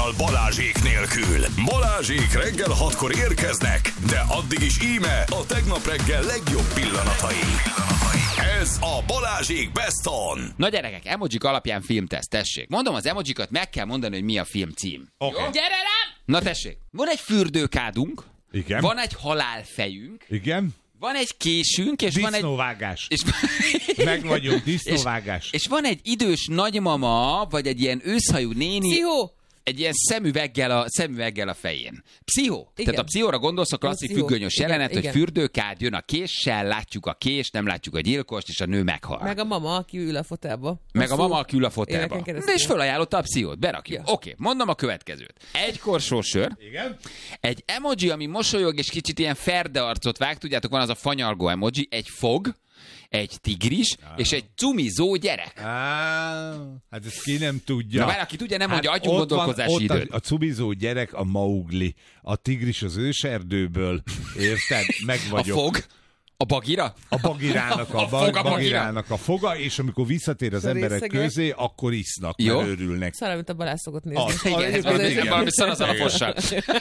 azonnal Balázsék nélkül. Balázsék reggel 6-kor érkeznek, de addig is íme a tegnap reggel legjobb pillanatai. Ez a Balázsék Best On. Na gyerekek, emojik alapján filmteszt, tessék. Mondom az emojikat, meg kell mondani, hogy mi a film cím. Okay. Gyere rám! Na tessék, van egy fürdőkádunk, igen. Van egy halálfejünk, igen. Van egy késünk, és van egy... Disznóvágás. Meg vagyunk, disznóvágás. És van egy idős nagymama, vagy egy ilyen őszhajú néni... Pszichó! Egy ilyen szemüveggel a fején. Pszichó. Igen. Tehát a pszichóra gondolsz, a klasszik függönyös jelenet, igen, hogy fürdőkád jön a késsel, látjuk a kést, nem látjuk a gyilkost, és a nő meghal. Meg a mama, aki ül a fotelba. A mama, aki ül a fotelba. De és felajánlotta a pszichót, berakjuk. Ja. Oké, mondom a következőt. Egy korsó sör. Igen. Egy emoji, ami mosolyog, és kicsit ilyen ferde arcot vág, tudjátok, van az a fanyalgó emoji, egy fog, egy tigris, és egy cumizó gyerek. Hát ezt ki nem tudja. Na bár, aki tudja, nem mondja, adjunk gondolkozási időt. A cumizó gyerek a Maugli, a tigris az őserdőből, érted? Meg vagyok. A fog? A bagira? A bagirának bagirának a foga, és amikor visszatér az emberek közé, akkor isznak, mert örülnek. Szar, amit a Balázs szokott nézni. Igen, valami szar az alapossal.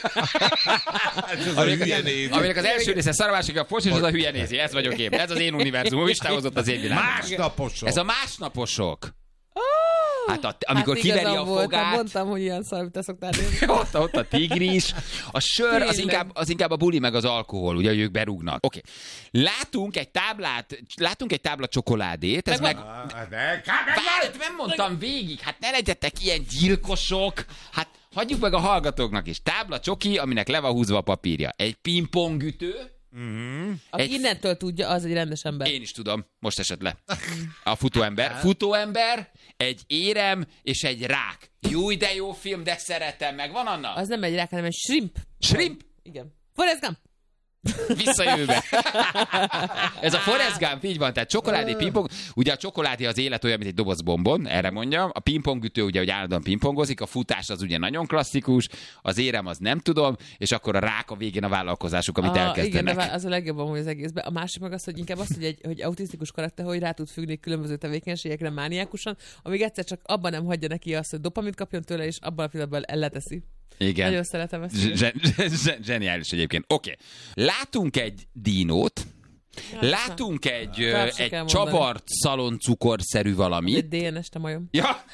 Aminek az első része szar, a másik a fos, és az a hülye nézi. Ez vagyok én. Ez az én univerzumom. Istáhozott az én világom. Másnaposok. Ez a másnaposok. Hát amikor kiveri a fogát... Mondtam, hogy ilyen szar, amit te szoktál nézni. ott a tigris. A sör az inkább a buli meg az alkohol, ugye, hogy ők berúgnak. Oké. Látunk egy tábla csokoládét, ez meg... Várj, nem mondtam végig, hát ne legyetek ilyen gyilkosok, hát hagyjuk meg a hallgatóknak is. Tábla csoki, aminek le van húzva a papírja. Egy pingpongütő. Aki innentől tudja, az egy rendes ember. Én is tudom, most esett le. A futóember, egy érem és egy rák. Jó, de jó film, de szeretem meg. Van Anna? Az nem egy rák, hanem egy shrimp. Shrimp? Igen. Forrest Gump. Visszajövőbe. Ez a Forrest Gump, így van, tehát csokoládé, pingpong. Ugye a csokoládé az élet olyan, mint egy doboz bombon, erre mondjam. A pingpongütő ugye, hogy állandóan pingpongozik, a futás az ugye nagyon klasszikus, az érem az nem tudom, és akkor a rák a végén a vállalkozásuk, amit elkezdenek. Igen, az a legjobb amúgy az egészben. A másik meg az, hogy inkább az, hogy autisztikus karakter, hogy rá tud függni különböző tevékenységekre mániákusan, amíg egyszer csak abban nem hagyja neki azt, hogy dopamint kapjon tőle, és abban a pillanatban elleteszi. Igen. Nagyon szeretem ezt. Zseniális egyébként. Oké. Látunk egy dinót, látunk egy csavart szaloncukorszerű valamit. Egy DNS, te majom. Ja.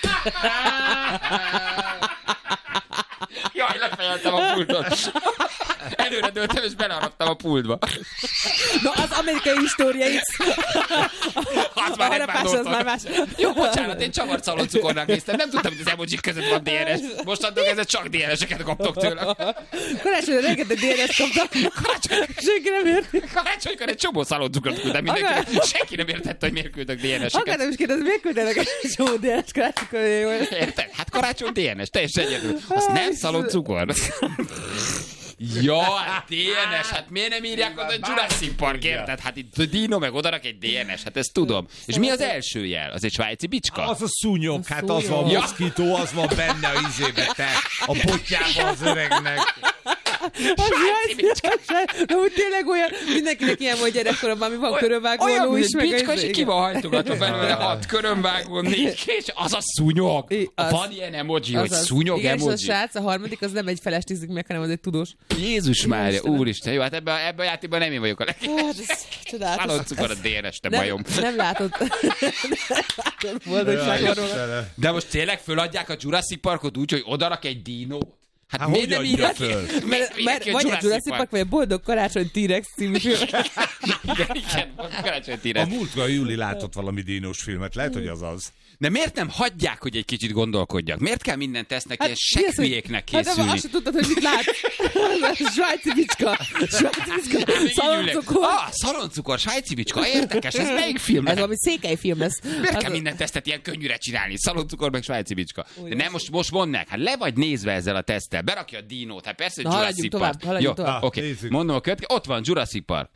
Jaj, lefejeltem a pultot. Előre dőltem, és beleharaptam a pultba. Na, az amerikai história X. Az már más. Jó, bocsánat, én csavart szaloncukornak néztem. Nem tudtam, hogy az emojik között van DNS. Mostantól kezdve csak DNS-eket kaptok tőle. Karácsonyra rengeteg DNS kaptak. Senki nem érti. Karácsonykor egy csomó szaloncukrot küldtem mindenki. Senki nem értette, hogy miért küldök DNS-eket. Akartam is kérdezni, miért küldenek egy csomó DNS karácsonykor? Érted? Hát karácsony DNS, teljesen egyedül. Azt nem szaloncukor. Ja, DNS, hát miért nem írják oda, hogy Jurassic Park, érted? Hát itt Dino meg odarak egy DNS, hát ezt tudom. És mi az első jel? Az egy svájci bicska? Az a szúnyog, hát az van moszkító, az van benne a izébe, te, a botjában az öregnek. Svájci bicska. De úgy tényleg olyan, mindenkinek ilyen volt gyerekkoromban, ami van körönvágó ló is, meg bicska, és ki van hajtogatva belőle 6 körönvágó, 4 kés, az a szúnyog. Van ilyen emoji, hogy szúnyog emoji. Igen, és a srác, a harmadik, az nem egy feles tízik meg, hanem az egy tudós. Jézus Mária, úristen, jó, hát ebben a játékban nem én vagyok a Csodálatos. a DNS, te majom. Nem látod. Boldogság róla. De most tényleg föladják a Jurassic Parkot úgy, hogy odarak egy dinót? Hát miért nem írja föl? Mert vagy a Jurassic Park, vagy a Boldog Karácsony T-Rex című film. Igen, Karácsony T-Rex. A múltkor Júli látott valami dínos filmet, lehet, hogy az az. De miért nem hagyják, hogy egy kicsit gondolkodjak? Miért kell minden tesznek ilyen sekhülyéknek készülni? Hát azt sem tudtad, hogy mit lát. Svájci bicska. Szaloncukor. Szaloncukor, svájci bicska. Érdekes, ez melyik film? Ez valami székely film lesz. Miért kell minden tesztet ilyen könnyűre csinálni? Szaloncukor meg svájci bicska. De nem, most mondd meg. Hát le vagy nézve ezzel a teszttel. Berakja a dinót. Hát persze, hogy Jurassic Park. Haladjunk tovább. Oké, mondom a következő. Ott van Jurassic Park.